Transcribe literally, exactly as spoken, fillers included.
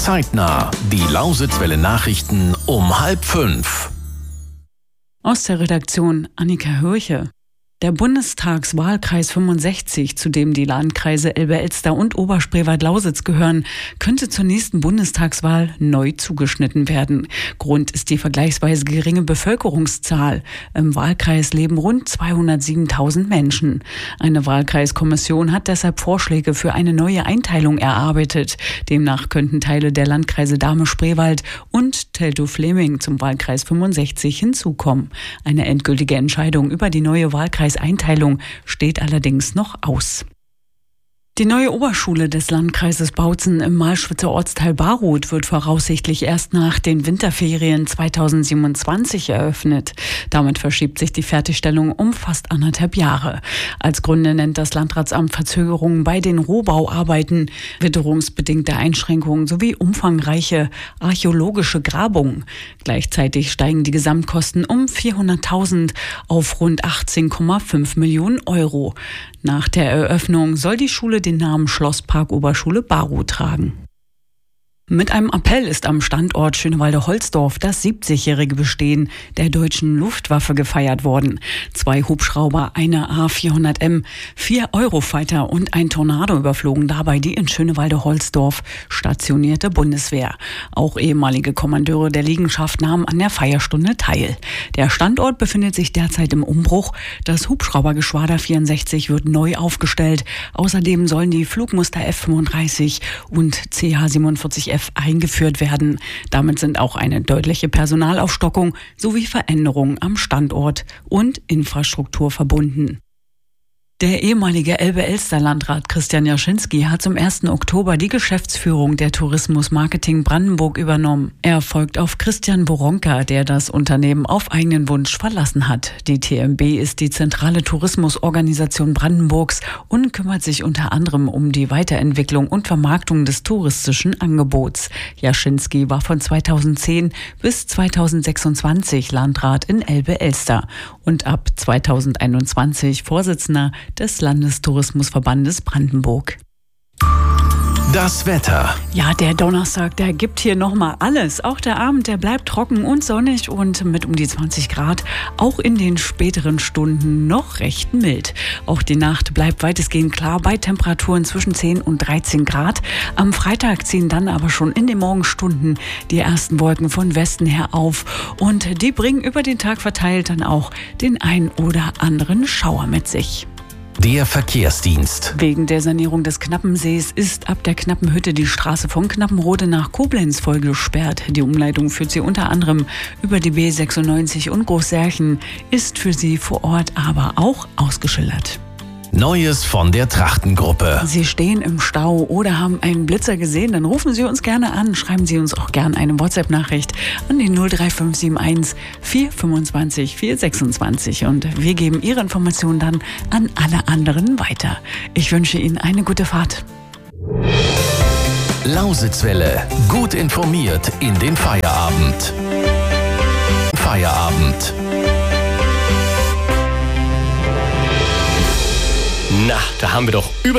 Zeitnah. Die Lausitzwelle Nachrichten um halb fünf. Aus der Redaktion Annika Hürche. Der Bundestagswahlkreis fünfundsechzig, zu dem die Landkreise Elbe-Elster und Oberspreewald-Lausitz gehören, könnte zur nächsten Bundestagswahl neu zugeschnitten werden. Grund ist die vergleichsweise geringe Bevölkerungszahl. Im Wahlkreis leben rund zweihundertsiebentausend Menschen. Eine Wahlkreiskommission hat deshalb Vorschläge für eine neue Einteilung erarbeitet. Demnach könnten Teile der Landkreise Dahme-Spreewald und Teltow-Fleming zum Wahlkreis fünfundsechzig hinzukommen. Eine endgültige Entscheidung über die neue Wahlkreis Einteilung steht allerdings noch aus. Die neue Oberschule des Landkreises Bautzen im Malschwitzer Ortsteil Baruth wird voraussichtlich erst nach den Winterferien zweitausendsiebenundzwanzig eröffnet. Damit verschiebt sich die Fertigstellung um fast anderthalb Jahre. Als Gründe nennt das Landratsamt Verzögerungen bei den Rohbauarbeiten, witterungsbedingte Einschränkungen sowie umfangreiche archäologische Grabungen. Gleichzeitig steigen die Gesamtkosten um vierhunderttausend auf rund achtzehn Komma fünf Millionen Euro. Nach der Eröffnung soll die Schule den Namen Schlosspark Oberschule Baruth tragen. Mit einem Appell ist am Standort Schönewalde-Holzdorf das siebzigjährige Bestehen der deutschen Luftwaffe gefeiert worden. Zwei Hubschrauber, eine A vierhundert M, vier Eurofighter und ein Tornado überflogen dabei die in Schönewalde-Holzdorf stationierte Bundeswehr. Auch ehemalige Kommandeure der Liegenschaft nahmen an der Feierstunde teil. Der Standort befindet sich derzeit im Umbruch. Das Hubschraubergeschwader vierundsechzig wird neu aufgestellt. Außerdem sollen die Flugmuster F fünfunddreißig und C H siebenundvierzig F eingeführt werden. Damit sind auch eine deutliche Personalaufstockung sowie Veränderungen am Standort und Infrastruktur verbunden. Der ehemalige Elbe-Elster-Landrat Christian Jaschinski hat zum ersten Oktober die Geschäftsführung der Tourismus Marketing Brandenburg übernommen. Er folgt auf Christian Boronka, der das Unternehmen auf eigenen Wunsch verlassen hat. Die T M B ist die zentrale Tourismusorganisation Brandenburgs und kümmert sich unter anderem um die Weiterentwicklung und Vermarktung des touristischen Angebots. Jaschinski war von zweitausendzehn bis zweitausendsechsundzwanzig Landrat in Elbe-Elster und ab zweitausendeinundzwanzig Vorsitzender des Landestourismusverbandes Brandenburg. Das Wetter. Ja, der Donnerstag, der gibt hier nochmal alles. Auch der Abend, der bleibt trocken und sonnig und mit um die zwanzig Grad. Auch in den späteren Stunden noch recht mild. Auch die Nacht bleibt weitestgehend klar bei Temperaturen zwischen zehn und dreizehn Grad. Am Freitag ziehen dann aber schon in den Morgenstunden die ersten Wolken von Westen her auf. Und die bringen über den Tag verteilt dann auch den ein oder anderen Schauer mit sich. Der Verkehrsdienst. Wegen der Sanierung des Knappensees ist ab der Knappenhütte die Straße von Knappenrode nach Koblenz voll gesperrt. Die Umleitung führt sie unter anderem über die B sechsundneunzig und Großsärchen, ist für sie vor Ort aber auch ausgeschildert. Neues von der Trachtengruppe. Sie stehen im Stau oder haben einen Blitzer gesehen, dann rufen Sie uns gerne an. Schreiben Sie uns auch gerne eine WhatsApp-Nachricht an die null drei fünf sieben eins vier fünfundzwanzig vier sechsundzwanzig und wir geben Ihre Informationen dann an alle anderen weiter. Ich wünsche Ihnen eine gute Fahrt. Lausitzwelle. Gut informiert in den Feierabend. Feierabend. Na, da haben wir doch über